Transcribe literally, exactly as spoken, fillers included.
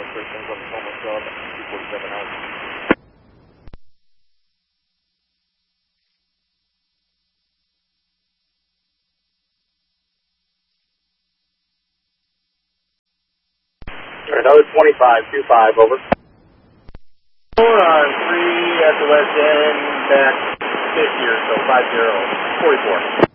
restrictions on the Tacoma sub, two forty-seven out. Another twenty-five, two five, over. Four on three at the west end, back fifty or so, five zero, forty-four.